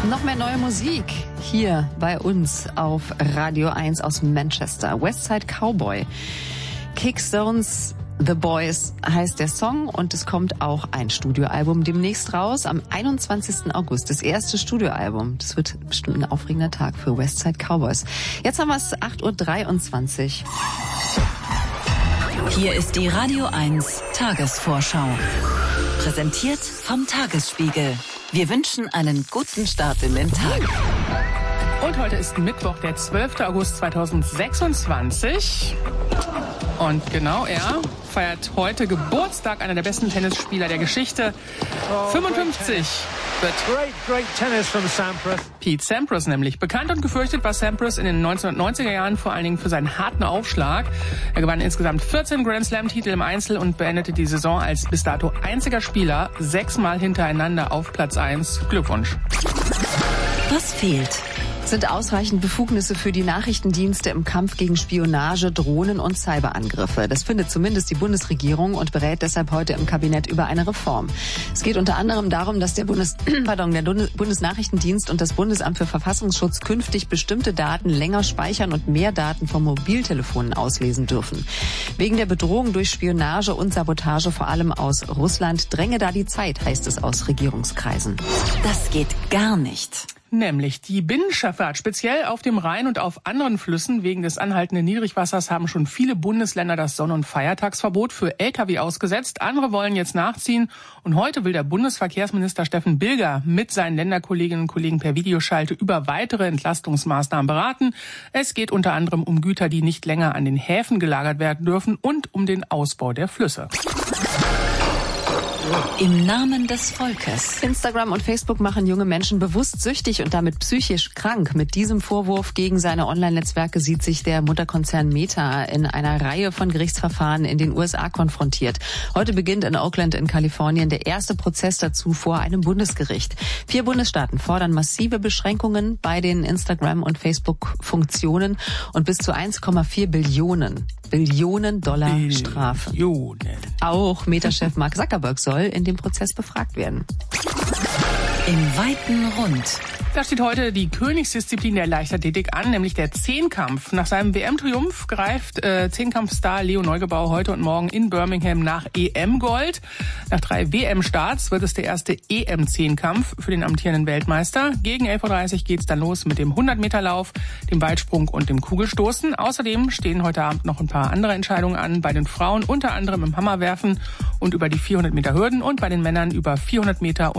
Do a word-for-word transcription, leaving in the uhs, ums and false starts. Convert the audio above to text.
Noch mehr neue Musik hier bei uns auf Radio eins aus Manchester. Westside Cowboy. Kickstones The Boys heißt der Song und es kommt auch ein Studioalbum demnächst raus, am einundzwanzigsten August. Das erste Studioalbum. Das wird bestimmt ein aufregender Tag für Westside Cowboys. Jetzt haben wir es acht Uhr dreiundzwanzig. Hier ist die Radio eins Tagesvorschau. Präsentiert vom Tagesspiegel. Wir wünschen einen guten Start in den Tag. Und heute ist Mittwoch, der zwölfter August zweitausendsechsundzwanzig. Und genau er feiert heute Geburtstag, einer der besten Tennisspieler der Geschichte. Oh, fünfundfünfzig wird great, great tennis from Sampras. Pete Sampras nämlich. Bekannt und gefürchtet war Sampras in den neunzehnhundertneunziger Jahren vor allen Dingen für seinen harten Aufschlag. Er gewann insgesamt vierzehn Grand Slam-Titel im Einzel und beendete die Saison als bis dato einziger Spieler sechsmal hintereinander auf Platz eins. Glückwunsch. Was fehlt? Sind ausreichend Befugnisse für die Nachrichtendienste im Kampf gegen Spionage, Drohnen und Cyberangriffe. Das findet zumindest die Bundesregierung und berät deshalb heute im Kabinett über eine Reform. Es geht unter anderem darum, dass der Bundes pardon, der Bundesnachrichtendienst und das Bundesamt für Verfassungsschutz künftig bestimmte Daten länger speichern und mehr Daten von Mobiltelefonen auslesen dürfen. Wegen der Bedrohung durch Spionage und Sabotage vor allem aus Russland dränge da die Zeit, heißt es aus Regierungskreisen. Das geht gar nicht. Nämlich die Binnenschifffahrt, speziell auf dem Rhein und auf anderen Flüssen. Wegen des anhaltenden Niedrigwassers haben schon viele Bundesländer das Sonn- und Feiertagsverbot für L K W ausgesetzt. Andere wollen jetzt nachziehen. Und heute will der Bundesverkehrsminister Steffen Bilger mit seinen Länderkolleginnen und Kollegen per Videoschalte über weitere Entlastungsmaßnahmen beraten. Es geht unter anderem um Güter, die nicht länger an den Häfen gelagert werden dürfen und um den Ausbau der Flüsse. Im Namen des Volkes. Instagram und Facebook machen junge Menschen bewusst süchtig und damit psychisch krank. Mit diesem Vorwurf gegen seine Online-Netzwerke sieht sich der Mutterkonzern Meta in einer Reihe von Gerichtsverfahren in den U S A konfrontiert. Heute beginnt in Oakland in Kalifornien der erste Prozess dazu vor einem Bundesgericht. Vier Bundesstaaten fordern massive Beschränkungen bei den Instagram- und Facebook-Funktionen und bis zu eins Komma vier Billionen Billionen Dollar Billionen. Strafe. Auch Meta-Chef Mark Zuckerberg soll in dem Prozess befragt werden. Im weiten Rund. Da steht heute die Königsdisziplin der Leichtathletik an, nämlich der Zehnkampf. Nach seinem W M-Triumph greift äh, Zehnkampfstar Leo Neugebauer heute und morgen in Birmingham nach E M-Gold. Nach drei W M-Starts wird es der erste E M-Zehnkampf für den amtierenden Weltmeister. Gegen elf Uhr dreißig geht's dann los mit dem hundert-Meter-Lauf, dem Weitsprung und dem Kugelstoßen. Außerdem stehen heute Abend noch ein paar andere Entscheidungen an. Bei den Frauen unter anderem im Hammerwerfen und über die vierhundert Meter Hürden und bei den Männern über vierhundert Meter